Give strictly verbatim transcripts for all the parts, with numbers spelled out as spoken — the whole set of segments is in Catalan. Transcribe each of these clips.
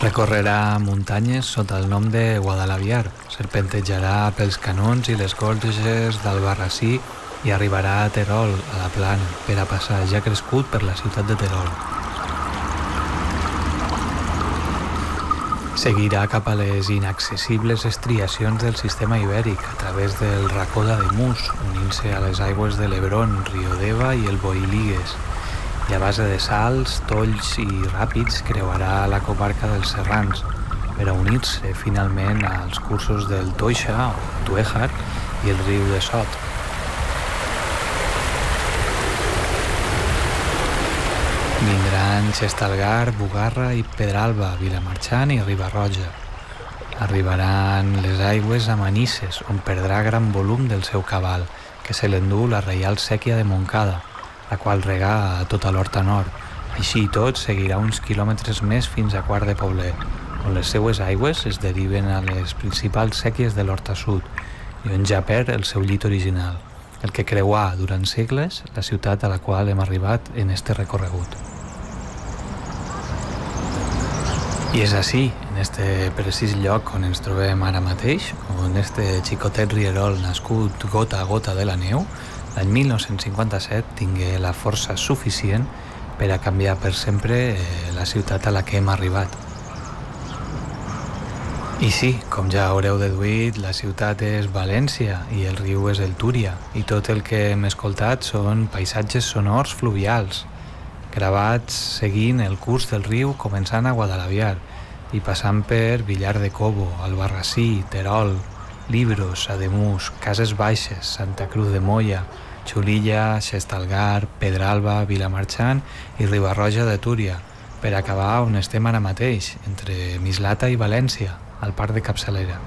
Recorrerà muntanyes sota el nom de Guadalaviar, serpentejarà pels canons i les gorges d'Albarrasí i arribarà a Terol, a la plana, per a passar ja crescut per la ciutat de Terol. Seguirà cap a les inaccessibles estriacions del sistema ibèric a través del racó d'Ademús, unint-se a les aigües de l'Hebron, Riodeva i el Boiligues, i a base de salts, tolls i ràpids creuarà la comarca dels Serrans per a unir-se finalment als cursos del Toixa o Tuéjar i el riu de Sot. Vindran Xestalgar, Bugarra i Pedralba, Vilamarxant i Riba-roja. Arribaran les aigües a Manises, on perdrà gran volum del seu cabal, que se l'endú la Reial Sèquia de Montcada, la qual regà a tota l'Horta Nord. Així i tot seguirà uns quilòmetres més fins a Quart de Poblet, on les seues aigües es deriven a les principals sèquies de l'Horta Sud i on ja perd el seu llit original, el que creuà durant segles la ciutat a la qual hem arribat en este recorregut. I és així, en este precís lloc on ens trobem ara mateix, on este xicotet rierol nascut gota a gota de la neu, l'any mil nou-cents cinquanta-set tingué la força suficient per a canviar per sempre la ciutat a la que hem arribat. I sí, com ja haureu deduït, la ciutat és València i el riu és el Túria, i tot el que hem escoltat són paisatges sonors fluvials, gravats seguint el curs del riu començant a Guadalaviar i passant per Villar de Cobo, Albarrasí, Terol, Libros, Ademús, Cases Baixes, Santa Cruz de Moya, Xulilla, Xestalgar, Pedralba, Vilamarxant i Riba-roja de Túria, per acabar on estem ara mateix, entre Mislata i València, al Parc de Capçalera.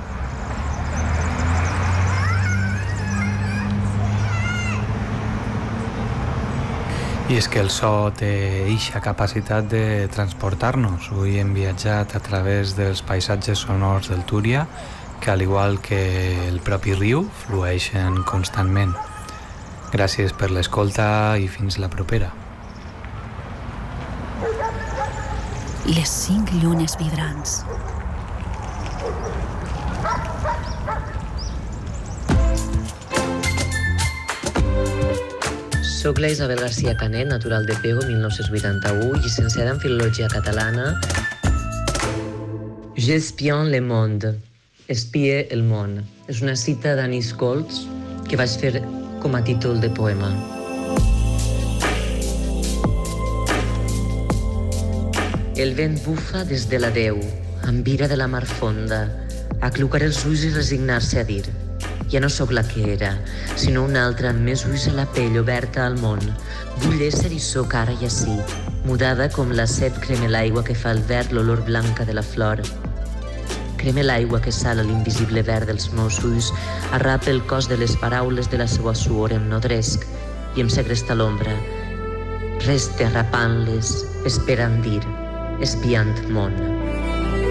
I és que el so té eixa capacitat de transportar-nos. Avui hem viatjat a través dels paisatges sonors del Túria, que al igual que el propi riu, flueixen constantment. Gràcies per l'escolta i fins la propera. Les cinc llunes vibrants. Soc la Isabel García Canet, natural de Pego, mil nou-cents vuitanta-u, llicenciada en Filologia Catalana. J'espionne le monde, espie el món. És una cita d'Annie Scholz que vaig fer com a títol de poema. El vent bufa des de la Déu, amb ira de la mar fonda, aclucar els ulls i resignar-se a dir: ja no sóc la que era, sinó una altra amb més ulls a la pell oberta al món. Vull ésser i sóc ara i ací, mudada com la set crema l'aigua que fa el verd l'olor blanca de la flor. Crema l'aigua que sala l'invisible verd dels meus ulls, arrapa el cos de les paraules de la seua suor, em nodresc i em segresta l'ombra. Reste arrapant-les, esperant dir, espiant món.